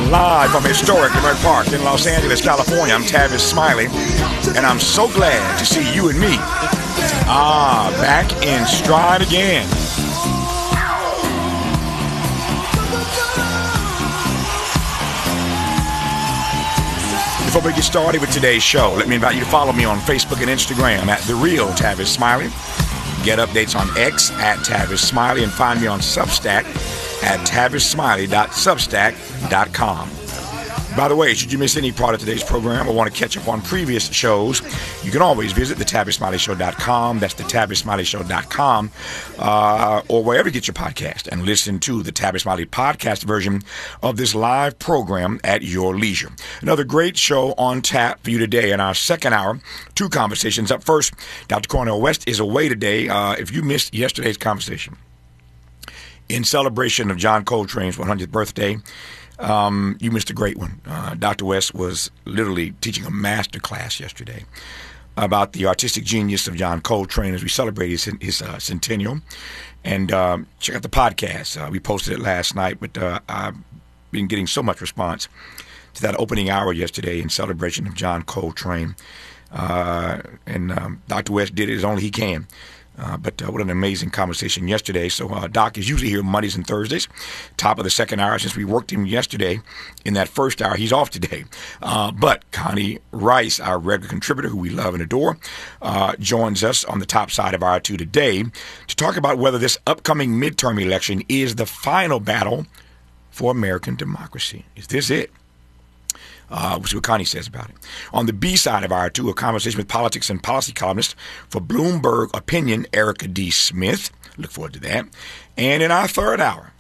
Live from historic Leimert Park in Los Angeles, California, I'm Tavis Smiley, and I'm so glad to see you and me back in stride again. Before we get started with today's show, let me invite you to follow me on Facebook and Instagram at The Real Tavis Smiley. Get updates on X at Tavis Smiley, and find me on Substack at TavisSmiley.substack.com. By the way, should you miss any part of today's program or want to catch up on previous shows, you can always visit TheTavisSmileyShow.com. That's TheTavisSmileyShow.com, or wherever you get your podcast, and listen to the Tavis Smiley podcast version of this live program at your leisure. Another great show on tap for you today. In our second hour, two conversations. Up first, Dr. Cornel West is away today. If you missed yesterday's conversation, in celebration of John Coltrane's 100th birthday, you missed a great one. Dr. West was literally teaching a master class yesterday about the artistic genius of John Coltrane as we celebrate his centennial. And check out the podcast. We posted it last night, but I've been getting so much response to that opening hour yesterday in celebration of John Coltrane. And Dr. West did it as only he can. But what an amazing conversation yesterday. So Doc is usually here Mondays and Thursdays, top of the second hour. Since we worked him yesterday in that first hour, he's off today. But Connie Rice, our regular contributor, who we love and adore, joins us on the top side of hour two today to talk about whether this upcoming midterm election is the final battle for American democracy. Is this it? We'll see what Connie says about it. On the B side of hour two, a conversation with politics and policy columnist for Bloomberg Opinion, Erica D. Smith. Look forward to that. And in our third hour,